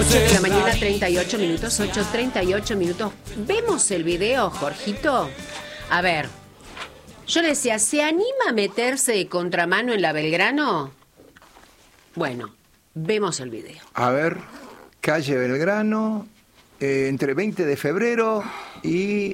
8 de la mañana, 38 minutos, 8:38 minutos. ¿Vemos el video, Jorgito? A ver, yo le decía, ¿se anima a meterse de contramano en la Belgrano? Bueno, vemos el video. A ver, calle Belgrano, entre 20 de febrero y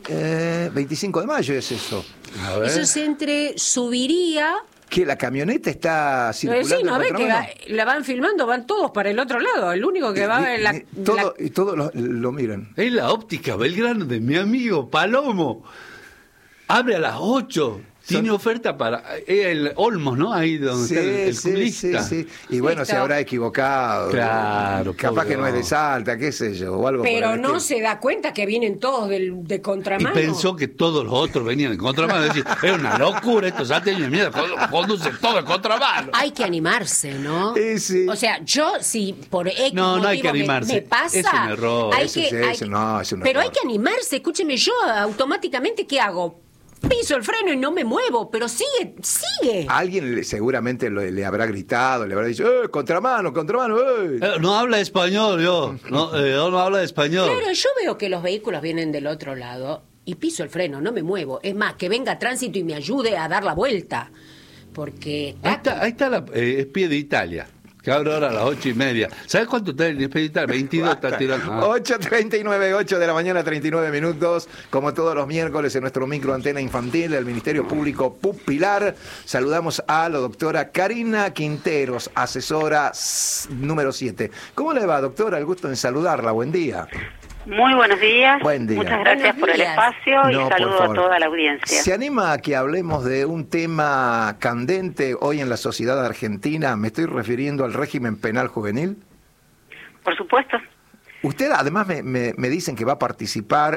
25 de mayo es eso. A ver. Eso es entre Subiría... Que la camioneta está circulando. Sí, ¿no ve que la van filmando? Van todos para el otro lado. El único que va en la... Y todos lo miran. Es la óptica Belgrano de mi amigo Palomo. Abre a las 8. Tiene oferta para el Olmos, ¿no? Ahí donde está el culista. Sí. Y bueno, se habrá equivocado. Claro. Capaz que no es de Salta, qué sé yo, o algo. Pero no se da cuenta que vienen todos de contramano. Y pensó que todos los otros venían de contramano. Es decir, es una locura, estos salteños de mierda, conducen todo de contramano. Hay que animarse, ¿no? Sí. O sea, yo si por X no hay que motivo animarse. me pasa... Es un error. Es un error. Pero hay que animarse. Escúcheme, yo automáticamente, ¿qué hago? Piso el freno y no me muevo, pero sigue. Alguien seguramente le habrá gritado, le habrá dicho, contramano. No habla español, yo. No habla español. Claro, yo veo que los vehículos vienen del otro lado y piso el freno, no me muevo. Es más, que venga tránsito y me ayude a dar la vuelta. Porque... Ahí está la espía de Italia, que abre ahora a las 8:30. ¿Sabes cuánto está el espía de Italia? 22 está tirando. 8:39, 8 de la mañana, 39 minutos. Como todos los miércoles en nuestro microantena infantil del Ministerio Público Pupilar, saludamos a la doctora Karina Quinteros, asesora número 7. ¿Cómo le va, doctora? El gusto en saludarla. Buen día. Muy buenos días. Buen día. Muchas gracias por el espacio y saludo a toda la audiencia. ¿Se anima a que hablemos de un tema candente hoy en la sociedad argentina? Me estoy refiriendo al régimen penal juvenil. Por supuesto. Usted además me dicen que va a participar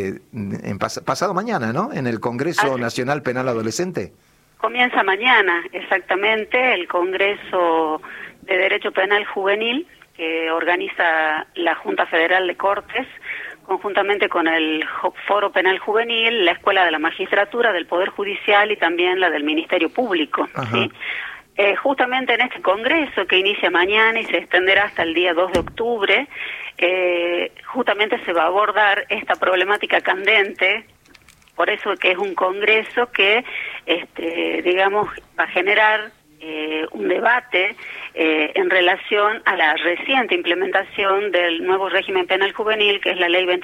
pasado mañana, ¿no? En el Congreso Nacional Penal Adolescente. Comienza mañana, exactamente, el Congreso de Derecho Penal Juvenil, que organiza la Junta Federal de Cortes, conjuntamente con el Foro Penal Juvenil, la Escuela de la Magistratura, del Poder Judicial y también la del Ministerio Público. ¿Sí? Justamente en este congreso que inicia mañana y se extenderá hasta el día 2 de octubre, justamente se va a abordar esta problemática candente. Por eso que es un congreso que, digamos, va a generar un debate en relación a la reciente implementación del nuevo régimen penal juvenil, que es la ley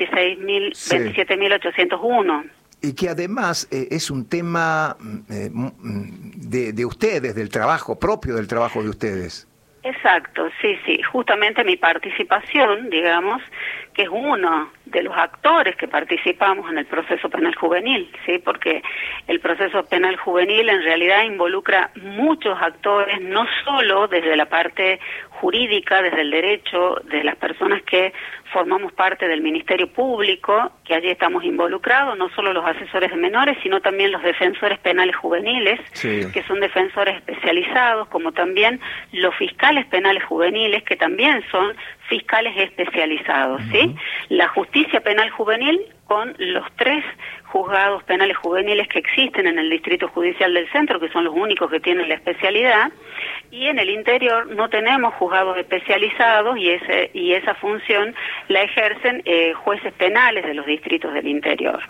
27.801. Y que además es un tema de ustedes, del trabajo, propio del trabajo de ustedes. Exacto, sí. Justamente mi participación, digamos, que es uno de los actores que participamos en el proceso penal juvenil, ¿sí? Porque el proceso penal juvenil en realidad involucra muchos actores, no solo desde la parte jurídica, desde el derecho, de las personas que formamos parte del Ministerio Público, que allí estamos involucrados, no solo los asesores de menores, sino también los defensores penales juveniles, que son defensores especializados, como también los fiscales penales juveniles, que también son fiscales especializados, ¿sí? La justicia penal juvenil con los 3 juzgados penales juveniles que existen en el Distrito Judicial del Centro, que son los únicos que tienen la especialidad, y en el interior no tenemos juzgados especializados y esa función la ejercen jueces penales de los distritos del interior.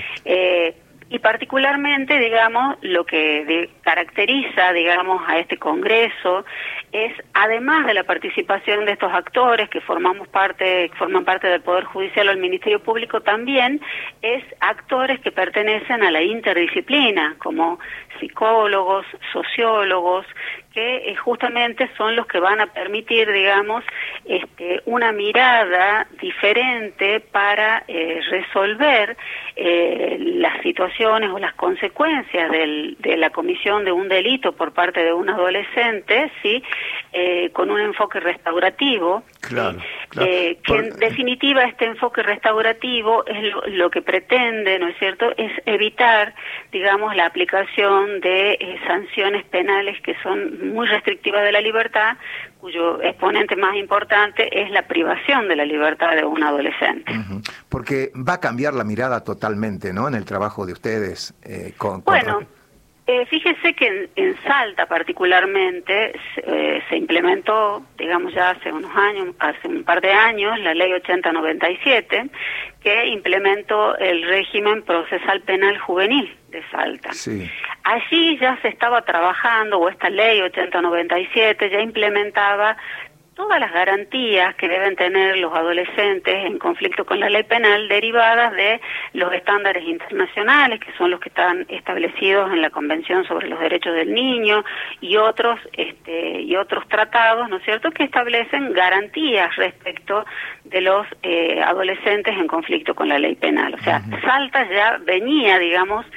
Y particularmente, digamos, lo que caracteriza, digamos, a este congreso es, además de la participación de estos actores que forman parte del Poder Judicial o el Ministerio Público, también es actores que pertenecen a la interdisciplina, como psicólogos, sociólogos, que justamente son los que van a permitir, digamos, una mirada diferente para resolver las situaciones o las consecuencias de la comisión de un delito por parte de un adolescente, ¿sí? Con un enfoque restaurativo. Claro. Que en definitiva este enfoque restaurativo es lo que pretende, ¿no es cierto?, es evitar, digamos, la aplicación de sanciones penales que son muy restrictivas de la libertad, cuyo exponente más importante es la privación de la libertad de un adolescente. Porque va a cambiar la mirada totalmente, ¿no?, en el trabajo de ustedes. Fíjese que en Salta particularmente se implementó, digamos ya hace unos años, hace un par de años, la ley 8097, que implementó el régimen procesal penal juvenil de Salta. Sí. Allí ya se estaba trabajando, o esta ley 8097 ya implementaba todas las garantías que deben tener los adolescentes en conflicto con la ley penal derivadas de los estándares internacionales, que son los que están establecidos en la Convención sobre los Derechos del Niño y otros tratados, ¿no es cierto?, que establecen garantías respecto de los adolescentes en conflicto con la ley penal. O sea, Salta ya venía, digamos,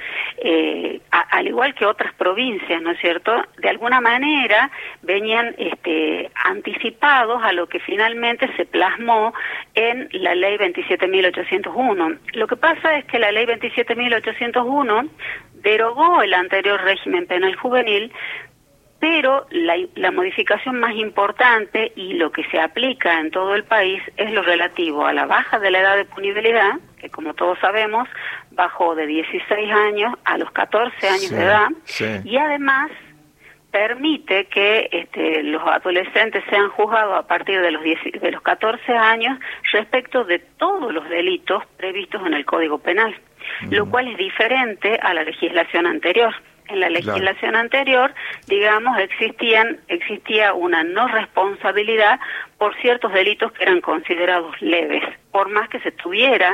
al igual que otras provincias, ¿no es cierto?, de alguna manera venían anticipando a lo que finalmente se plasmó en la ley 27.801. Lo que pasa es que la ley 27.801 derogó el anterior régimen penal juvenil, pero la modificación más importante y lo que se aplica en todo el país es lo relativo a la baja de la edad de punibilidad, que como todos sabemos bajó de 16 años a los 14 años de edad, y además permite que los adolescentes sean juzgados a partir de los 14 años respecto de todos los delitos previstos en el Código Penal, lo cual es diferente a la legislación anterior. En la legislación anterior, digamos, existía una no responsabilidad por ciertos delitos que eran considerados leves, por más que se tuviera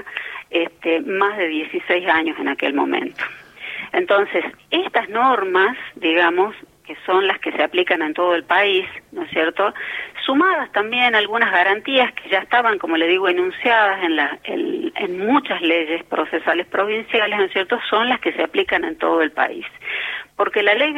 más de 16 años en aquel momento. Entonces, estas normas, digamos, que son las que se aplican en todo el país, ¿no es cierto?, sumadas también a algunas garantías que ya estaban, como le digo, enunciadas en muchas leyes procesales provinciales, ¿no es cierto?, son las que se aplican en todo el país. Porque la ley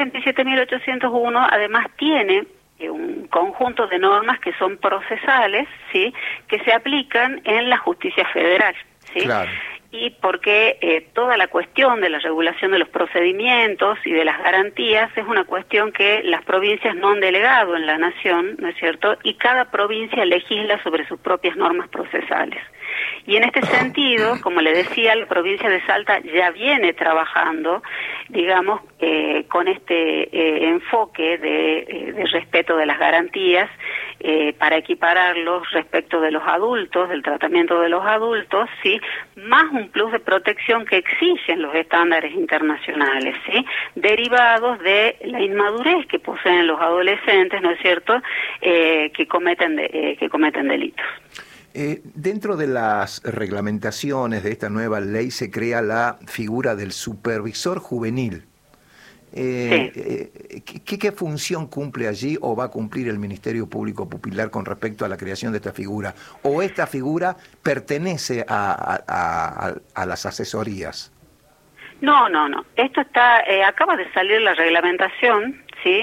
27.801 además tiene un conjunto de normas que son procesales, ¿sí?, que se aplican en la justicia federal, ¿sí? Claro. Y porque toda la cuestión de la regulación de los procedimientos y de las garantías es una cuestión que las provincias no han delegado en la nación, ¿no es cierto?, y cada provincia legisla sobre sus propias normas procesales. Y en este sentido, como le decía, la provincia de Salta ya viene trabajando, digamos, con este enfoque de respeto de las garantías para equipararlos respecto de los adultos, del tratamiento de los adultos, ¿sí?, más un plus de protección que exigen los estándares internacionales, ¿sí?, derivados de la inmadurez que poseen los adolescentes, ¿no es cierto?, que cometen delitos. Dentro de las reglamentaciones de esta nueva ley se crea la figura del supervisor juvenil. ¿Qué función cumple allí o va a cumplir el Ministerio Público Pupilar con respecto a la creación de esta figura? ¿O esta figura pertenece a las asesorías? No. Esto acaba de salir la reglamentación, ¿sí?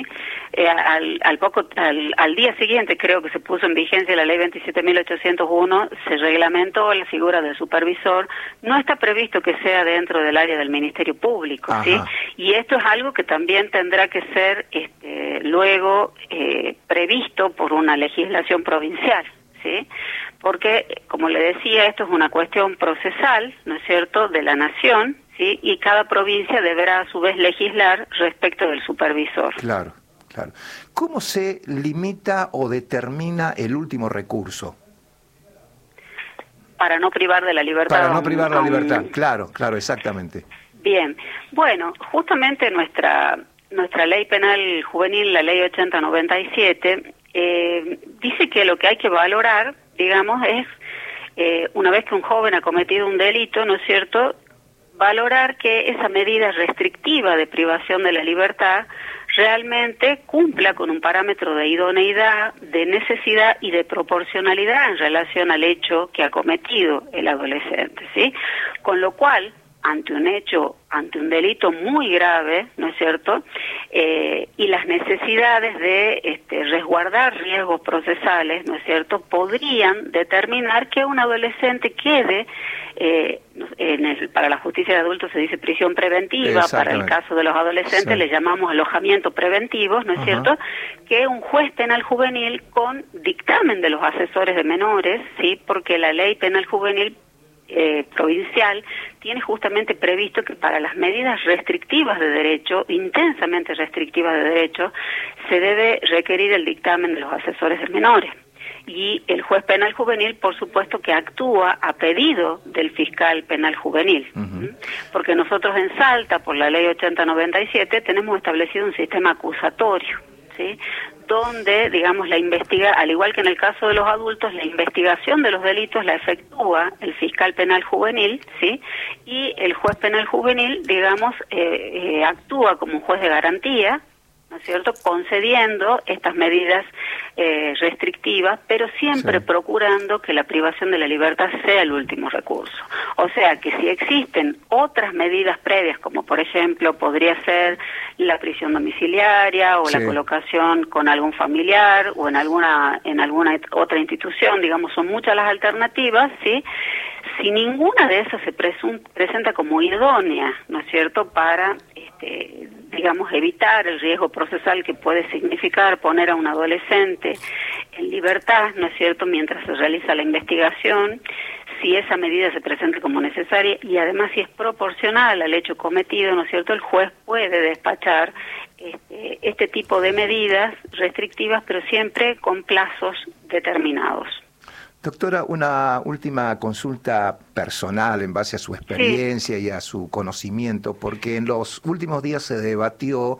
Al día siguiente, creo que se puso en vigencia la ley 27.801, se reglamentó la figura del supervisor. No está previsto que sea dentro del área del Ministerio Público, ¿sí? Y esto es algo que también tendrá que ser luego previsto por una legislación provincial, ¿sí? Porque, como le decía, esto es una cuestión procesal, ¿no es cierto?, de la nación, ¿sí?, y cada provincia deberá a su vez legislar respecto del supervisor. Claro. ¿Cómo se limita o determina el último recurso? Para no privar de la libertad. Para no privar la libertad, claro, exactamente. Bien, bueno, justamente nuestra ley penal juvenil, la ley 8097, dice que lo que hay que valorar, digamos, es una vez que un joven ha cometido un delito, ¿no es cierto?, valorar que esa medida restrictiva de privación de la libertad realmente cumpla con un parámetro de idoneidad, de necesidad y de proporcionalidad en relación al hecho que ha cometido el adolescente, ¿sí? Con lo cual, ante un delito muy grave, ¿no es cierto?, y las necesidades de resguardar riesgos procesales, ¿no es cierto?, podrían determinar que un adolescente quede, para la justicia de adultos se dice prisión preventiva, para el caso de los adolescentes le llamamos alojamiento preventivo, ¿no es cierto?, que un juez penal juvenil con dictamen de los asesores de menores, ¿sí?, porque la ley penal juvenil provincial tiene justamente previsto que para las medidas restrictivas de derecho, intensamente restrictivas de derecho, se debe requerir el dictamen de los asesores de menores. Y el juez penal juvenil, por supuesto, que actúa a pedido del fiscal penal juvenil. Porque nosotros en Salta, por la ley 8097, tenemos establecido un sistema acusatorio, ¿sí? Donde, digamos, al igual que en el caso de los adultos, la investigación de los delitos la efectúa el fiscal penal juvenil, ¿sí? Y el juez penal juvenil, digamos, actúa como un juez de garantía, ¿no es cierto?, concediendo estas medidas restrictivas, pero siempre procurando que la privación de la libertad sea el último recurso. O sea, que si existen otras medidas previas, como por ejemplo podría ser la prisión domiciliaria o la colocación con algún familiar o en alguna otra institución, digamos, son muchas las alternativas, ¿sí? Si ninguna de esas se presenta como idónea, ¿no es cierto?, para, digamos, evitar el riesgo procesal que puede significar poner a un adolescente en libertad, ¿no es cierto?, mientras se realiza la investigación, si esa medida se presenta como necesaria y además si es proporcional al hecho cometido, ¿no es cierto?, el juez puede despachar este tipo de medidas restrictivas, pero siempre con plazos determinados. Doctora, una última consulta personal en base a su experiencia y a su conocimiento, porque en los últimos días se debatió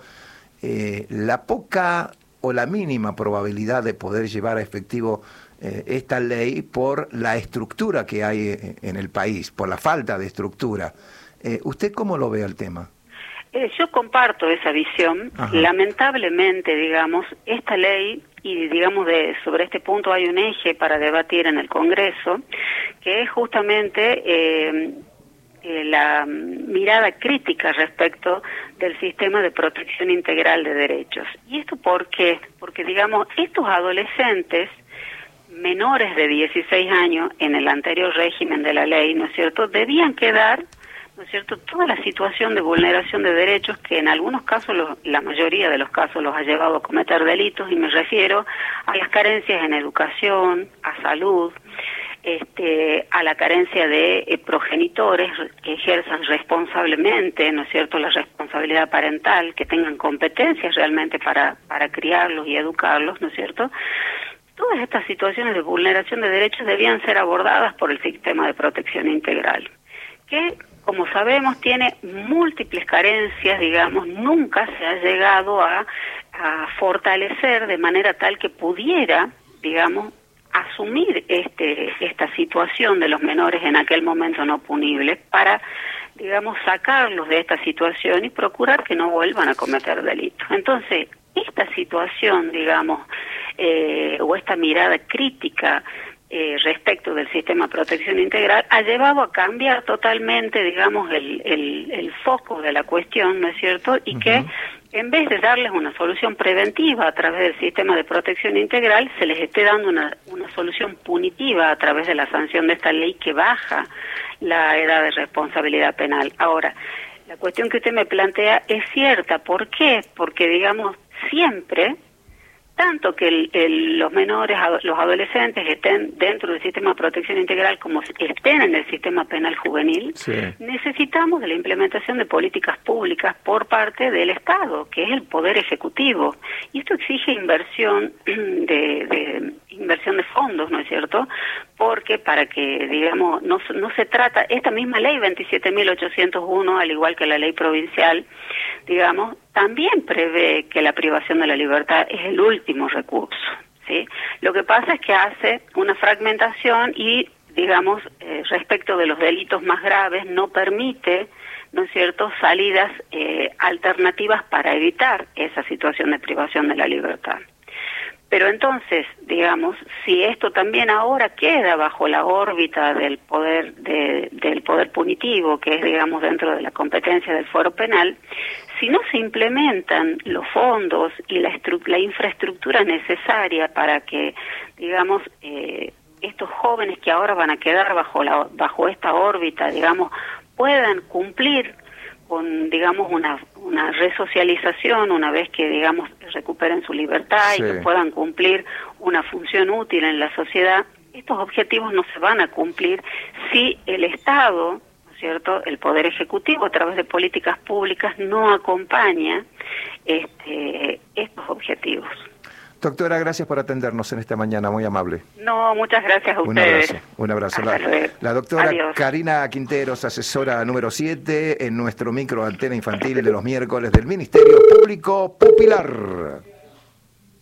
la poca o la mínima probabilidad de poder llevar a efectivo esta ley por la estructura que hay en el país, por la falta de estructura. ¿Usted cómo lo ve al tema? Yo comparto esa visión. Ajá. Lamentablemente, digamos, esta ley, y digamos sobre este punto hay un eje para debatir en el Congreso, que es justamente la mirada crítica respecto del sistema de protección integral de derechos. ¿Y esto por qué? Porque, digamos, estos adolescentes menores de 16 años en el anterior régimen de la ley, ¿no es cierto?, debían quedar, ¿no es cierto?, toda la situación de vulneración de derechos que en algunos casos, la mayoría de los casos los ha llevado a cometer delitos, y me refiero a las carencias en educación, a salud, a la carencia de progenitores que ejerzan responsablemente, ¿no es cierto?, la responsabilidad parental, que tengan competencias realmente para criarlos y educarlos, ¿no es cierto? Todas estas situaciones de vulneración de derechos debían ser abordadas por el sistema de protección integral, que, como sabemos, tiene múltiples carencias, digamos, nunca se ha llegado a fortalecer de manera tal que pudiera, digamos, asumir esta situación de los menores en aquel momento no punibles para, digamos, sacarlos de esta situación y procurar que no vuelvan a cometer delitos. Entonces, esta situación, digamos, o esta mirada crítica respecto del sistema de protección integral ha llevado a cambiar totalmente, digamos, el foco de la cuestión, ¿no es cierto? Y que en vez de darles una solución preventiva a través del sistema de protección integral, se les esté dando una solución punitiva a través de la sanción de esta ley que baja la edad de responsabilidad penal. Ahora, la cuestión que usted me plantea es cierta. ¿Por qué? Porque, digamos, siempre, tanto que los menores, los adolescentes estén dentro del sistema de protección integral como estén en el sistema penal juvenil, necesitamos de la implementación de políticas públicas por parte del Estado, que es el Poder Ejecutivo. Y esto exige inversión inversión de fondos, ¿no es cierto? Porque para que, digamos, no se trata, esta misma ley 27.801, al igual que la ley provincial, digamos, también prevé que la privación de la libertad es el último recurso, ¿sí? Lo que pasa es que hace una fragmentación y, digamos, respecto de los delitos más graves, no permite, ¿no es cierto?, salidas alternativas para evitar esa situación de privación de la libertad. Pero entonces, digamos, si esto también ahora queda bajo la órbita del poder punitivo, que es, digamos, dentro de la competencia del fuero penal, si no se implementan los fondos y la infraestructura necesaria para que, digamos, estos jóvenes que ahora van a quedar bajo esta órbita, digamos, puedan cumplir con, digamos, una resocialización una vez que, digamos, recuperen su libertad y que puedan cumplir una función útil en la sociedad, estos objetivos no se van a cumplir si el Estado, ¿no es cierto?, el Poder Ejecutivo a través de políticas públicas no acompaña estos objetivos. Doctora, gracias por atendernos en esta mañana, muy amable. No, muchas gracias a ustedes. Un abrazo. Hasta luego. La doctora Adiós. Karina Quinteros, asesora número 7 en nuestro micro antena infantil de los miércoles del Ministerio Público Pupilar.